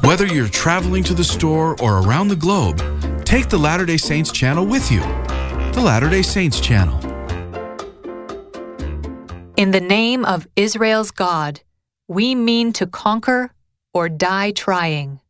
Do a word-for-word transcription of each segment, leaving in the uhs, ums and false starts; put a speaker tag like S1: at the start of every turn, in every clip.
S1: Whether you're traveling to the store or around the globe, take the Latter-day Saints channel with you. The Latter-day Saints channel.
S2: In the name of Israel's God, we mean to conquer or die trying.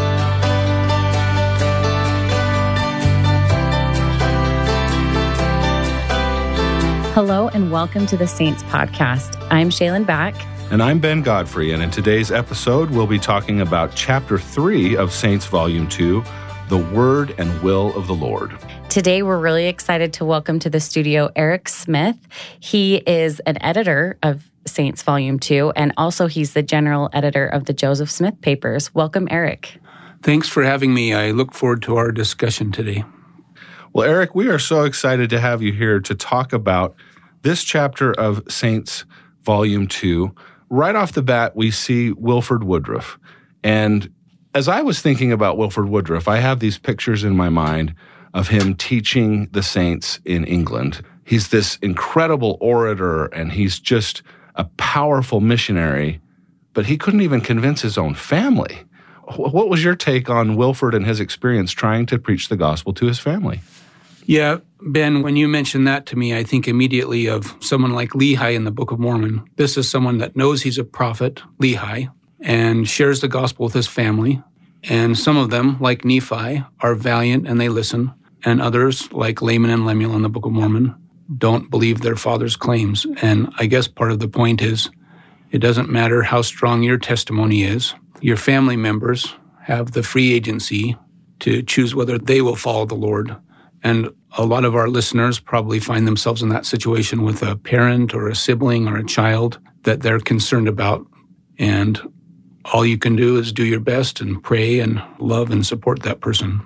S3: Hello and welcome to the Saints Podcast. I'm Shaylin Back.
S4: And I'm Ben Godfrey, and in today's episode, we'll be talking about Chapter three of Saints Volume two, The Word and Will of the Lord.
S3: Today, we're really excited to welcome to the studio Eric Smith. He is an editor of Saints Volume two, and also he's the general editor of the Joseph Smith Papers. Welcome, Eric.
S5: Thanks for having me. I look forward to our discussion today.
S4: Well, Eric, we are so excited to have you here to talk about this chapter of Saints Volume two. Right off the bat, we see Wilford Woodruff. And as I was thinking about Wilford Woodruff, I have these pictures in my mind of him teaching the saints in England. He's this incredible orator, and he's just a powerful missionary, but he couldn't even convince his own family. What was your take on Wilford and his experience trying to preach the gospel to his family?
S5: Yeah, Ben, when you mention that to me, I think immediately of someone like Lehi in the Book of Mormon. This is someone that knows he's a prophet, Lehi, and shares the gospel with his family. And some of them, like Nephi, are valiant and they listen. And others, like Laman and Lemuel in the Book of Mormon, don't believe their father's claims. And I guess part of the point is it doesn't matter how strong your testimony is. Your family members have the free agency to choose whether they will follow the Lord. And a lot of our listeners probably find themselves in that situation with a parent or a sibling or a child that they're concerned about. And all you can do is do your best and pray and love and support that person.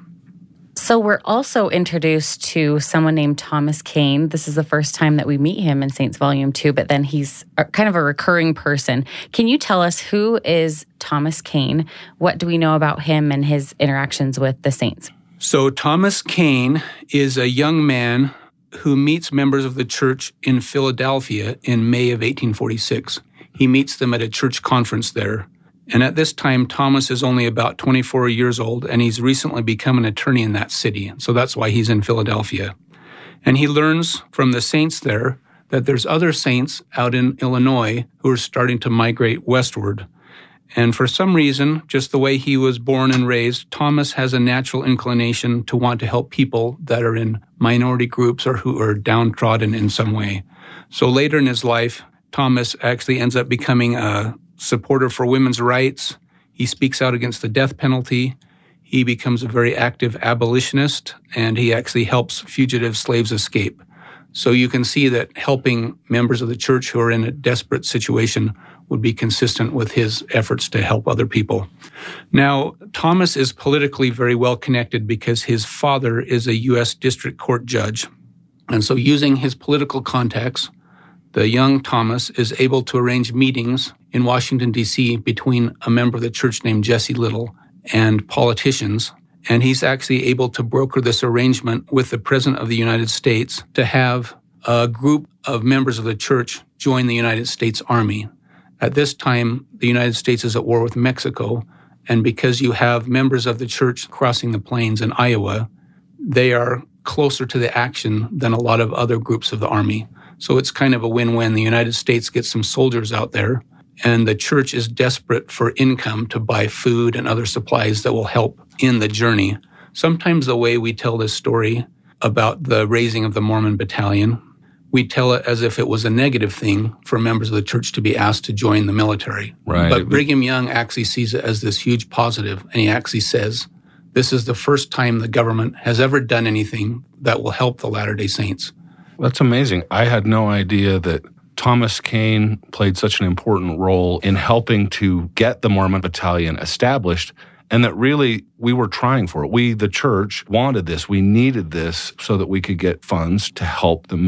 S3: So we're also introduced to someone named Thomas Kane. This is the first time that we meet him in Saints Volume two, but then he's kind of a recurring person. Can you tell us who is Thomas Kane? What do we know about him and his interactions with the saints?
S5: So Thomas Kane is a young man who meets members of the church in Philadelphia in May of eighteen forty-six. He meets them at a church conference there. And at this time, Thomas is only about twenty-four years old, and he's recently become an attorney in that city. So that's why he's in Philadelphia. And he learns from the saints there that there's other saints out in Illinois who are starting to migrate westward. And for some reason, just the way he was born and raised, Thomas has a natural inclination to want to help people that are in minority groups or who are downtrodden in some way. So later in his life, Thomas actually ends up becoming a supporter for women's rights. He speaks out against the death penalty. He becomes a very active abolitionist, and he actually helps fugitive slaves escape. So you can see that helping members of the church who are in a desperate situation would be consistent with his efforts to help other people. Now, Thomas is politically very well connected because his father is a U S District Court judge. And so using his political contacts, the young Thomas is able to arrange meetings in Washington, D C between a member of the church named Jesse Little and politicians. And he's actually able to broker this arrangement with the President of the United States to have a group of members of the church join the United States Army. At this time, the United States is at war with Mexico, and because you have members of the church crossing the plains in Iowa, they are closer to the action than a lot of other groups of the Army. So it's kind of a win-win. The United States gets some soldiers out there, and the church is desperate for income to buy food and other supplies that will help in the journey. Sometimes the way we tell this story about the raising of the Mormon Battalion, we tell it as if it was a negative thing for members of the church to be asked to join the military.
S4: Right.
S5: But Brigham Young actually sees it as this huge positive, and he actually says, this is the first time the government has ever done anything that will help the Latter-day Saints.
S4: That's amazing. I had no idea that Thomas Kane played such an important role in helping to get the Mormon Battalion established, and that really we were trying for it. We, the church, wanted this. We needed this so that we could get funds to help the